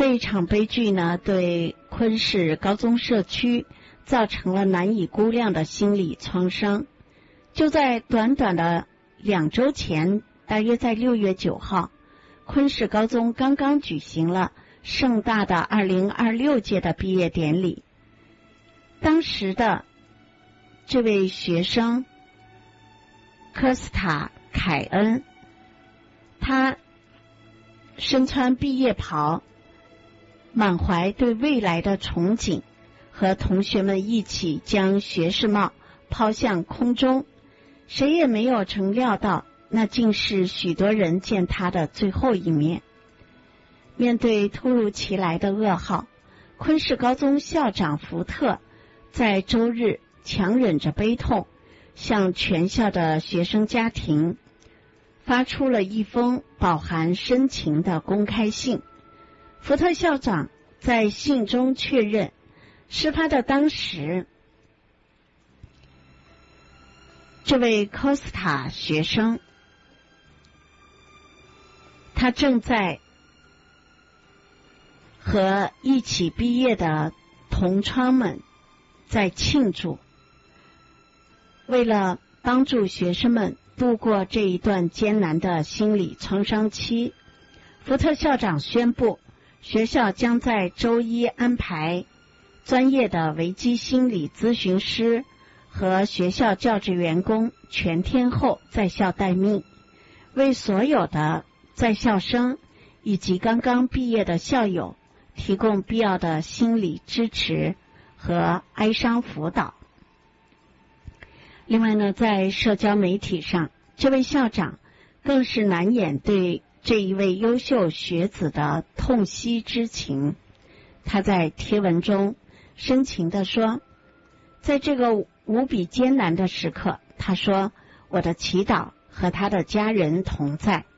这一场悲剧呢，对昆士高中社区造成了难以估量的心理创伤。就在短短的2周前，大约在6月9号，昆士高中刚刚举行了盛大的2026届的毕业典礼。当时的这位学生科斯塔·凯恩，他身穿毕业袍，满怀对未来的憧憬，和同学们一起将学士帽抛向空中。谁也没有曾料到，那竟是许多人见他的最后一面。面对突如其来的噩耗，昆士高中校长福特在周日强忍着悲痛，向全校的学生家庭发出了一封饱含深情的公开信。福特校长在信中确认，事发的当时，这位科斯塔学生，他正在和一起毕业的同窗们在庆祝。为了帮助学生们度过这一段艰难的心理创伤期，福特校长宣布，学校将在周一安排专业的危机心理咨询师和学校教职员工全天候在校待命，为所有的在校生以及刚刚毕业的校友提供必要的心理支持和哀伤辅导。另外呢，在社交媒体上，这位校长更是难掩对这一位优秀学子的痛惜之情。他在贴文中深情地说，在这个无比艰难的时刻，他说，我的祈祷和他的家人同在。